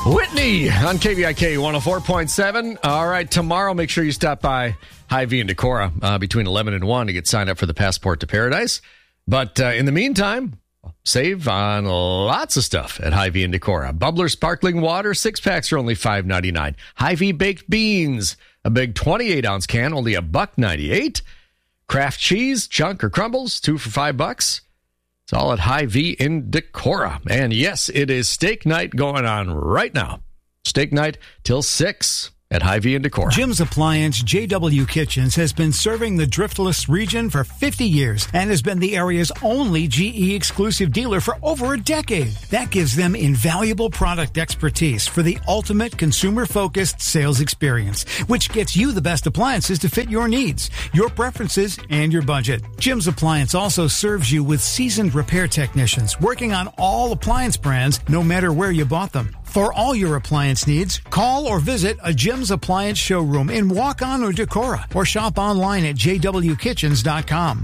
Whitney on KVIK 104.7. All right, tomorrow make sure you stop by Hy-Vee and Decorah between 11 and 1 to get signed up for the Passport to Paradise. But in the meantime, save on lots of stuff at Hy-Vee and Decorah. Bubbler sparkling water, 6-packs are only $5.99. Hy-Vee baked beans, a big 28-ounce can, only $1.98. Kraft cheese, chunk or crumbles, 2 for $5. It's all at Hy-Vee in Decorah. And yes, it is steak night going on right now. Steak night till 6 at Hy-Vee in Decorah. Jim's Appliance JW Kitchens has been serving the Driftless region for 50 years and has been the area's only GE exclusive dealer for over a decade. That gives them invaluable product expertise for the ultimate consumer-focused sales experience, which gets you the best appliances to fit your needs, your preferences, and your budget. Jim's Appliance also serves you with seasoned repair technicians working on all appliance brands, no matter where you bought them. For all your appliance needs, call or visit a Jim's Appliance showroom in Waukon or Decorah, or shop online at jwkitchens.com.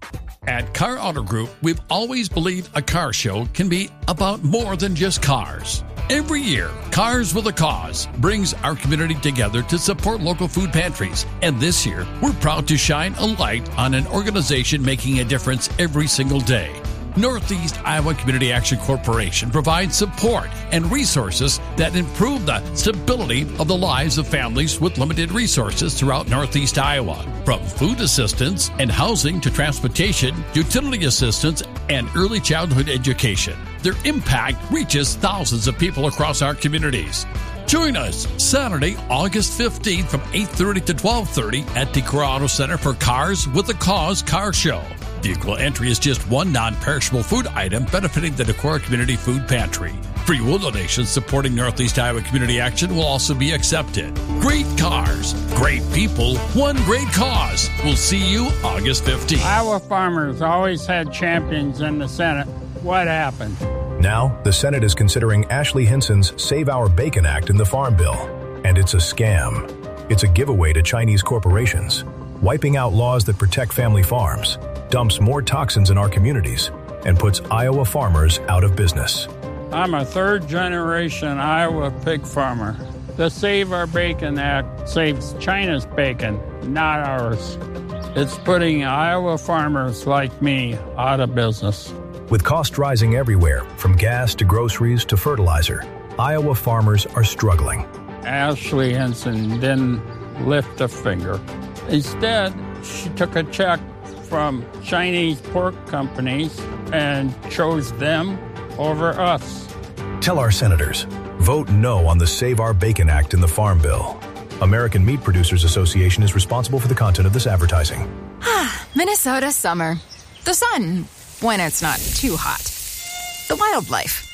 At Car Auto Group, we've always believed a car show can be about more than just cars. Every year, Cars with a Cause brings our community together to support local food pantries. And this year, we're proud to shine a light on an organization making a difference every single day. Northeast Iowa Community Action Corporation provides support and resources that improve the stability of the lives of families with limited resources throughout Northeast Iowa. From food assistance and housing to transportation, utility assistance, and early childhood education. Their impact reaches thousands of people across our communities. Join us Saturday, August 15th from 8:30 to 12:30 at Decorah Auto Center for Cars with a Cause Car Show. Vehicle entry is just one non-perishable food item benefiting the Decorah Community Food Pantry. Free will donations supporting Northeast Iowa Community Action will also be accepted. Great cars, great people, one great cause. We'll see you August 15th. Iowa farmers always had champions in the Senate. What happened? Now, the Senate is considering Ashley Hinson's Save Our Bacon Act in the Farm Bill. And it's a scam. It's a giveaway to Chinese corporations, wiping out laws that protect family farms, dumps more toxins in our communities, and puts Iowa farmers out of business. I'm a third-generation Iowa pig farmer. The Save Our Bacon Act saves China's bacon, not ours. It's putting Iowa farmers like me out of business. With costs rising everywhere, from gas to groceries to fertilizer, Iowa farmers are struggling. Ashley Hinson didn't lift a finger. Instead, she took a check from Chinese pork companies and chose them over us. Tell our senators, vote no on the Save Our Bacon Act in the Farm Bill. American Meat Producers Association is responsible for the content of this advertising. Minnesota summer. The sun, when it's not too hot. The wildlife.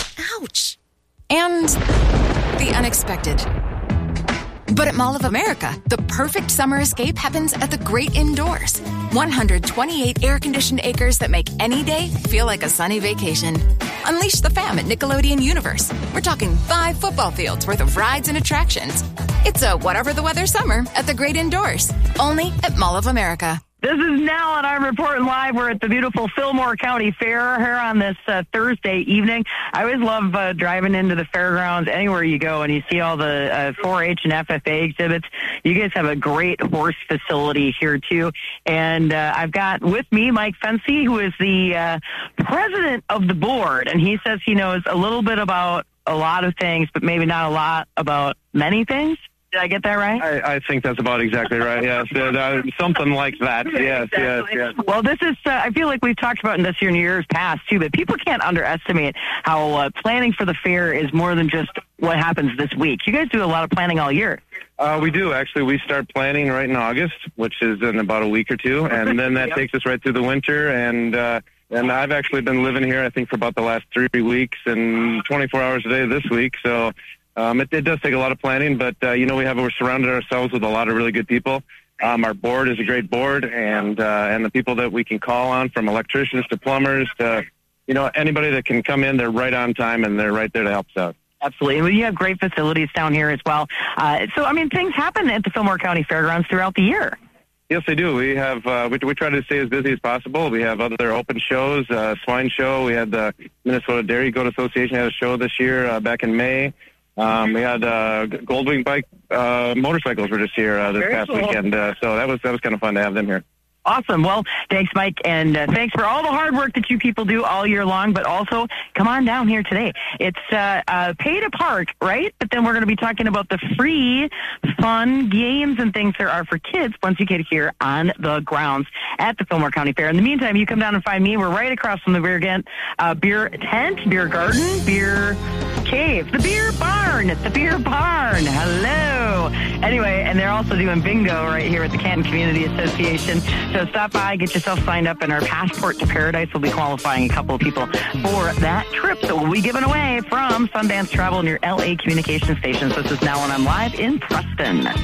Ouch. And the unexpected. But at Mall of America, the perfect summer escape happens at the great indoors. 128 air-conditioned acres that make any day feel like a sunny vacation. Unleash the fam at Nickelodeon Universe. We're talking 5 football fields worth of rides and attractions. It's a whatever the weather summer at the great indoors. Only at Mall of America. This is Nell, and I'm reporting live. We're at the beautiful Fillmore County Fair here on this Thursday evening. I always love driving into the fairgrounds anywhere you go, and you see all the 4-H and FFA exhibits. You guys have a great horse facility here, too. And I've got with me Mike Fency, who is the president of the board, and he says he knows a little bit about a lot of things, but maybe not a lot about many things. Did I get that right? I think that's about exactly right, yes. Something like that, yes, exactly. yes. Well, this is, I feel like we've talked about this in years past, too, but people can't underestimate how planning for the fair is more than just what happens this week. You guys do a lot of planning all year. We do, actually. We start planning right in August, which is in about a week or two, and then that takes us right through the winter, and I've actually been living here, I think, for about the last 3 weeks and 24 hours a day this week, so... It does take a lot of planning, but, we're surrounded ourselves with a lot of really good people. Our board is a great board, and the people that we can call on, from electricians to plumbers to, anybody that can come in, they're right on time, and they're right there to help us out. Absolutely. You have great facilities down here as well. Things happen at the Fillmore County Fairgrounds throughout the year. Yes, they do. We have we try to stay as busy as possible. We have other open shows, swine show. We had the Minnesota Dairy Goat Association had a show this year back in May. We had Goldwing bike motorcycles were just here this past weekend, so that was kind of fun to have them here. Awesome. Well, thanks, Mike, and thanks for all the hard work that you people do all year long, but also come on down here today. It's pay to park, right? But then we're going to be talking about the free, fun games and things there are for kids once you get here on the grounds at the Fillmore County Fair. In the meantime, you come down and find me. We're right across from the beer tent, beer garden, beer cave, the beer barn. It's the beer barn. Hello. Anyway, and they're also doing bingo right here at the Canton Community Association. So stop by, get yourself signed up, and our Passport to Paradise will be qualifying a couple of people for that trip that will be given away from Sundance Travel near LA Communication Stations. This is Now When I'm Live in Preston.